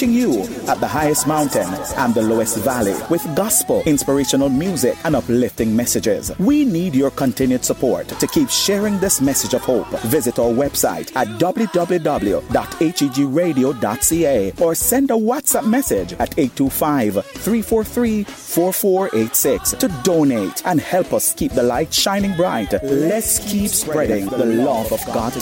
reaching you at the highest mountain and the lowest valley with gospel, inspirational music, and uplifting messages. We need your continued support to keep sharing this message of hope. Visit our website at www.hegradio.ca or send a WhatsApp message at 825-343-4486 to donate and help us keep the light shining bright. Let's keep spreading the love of God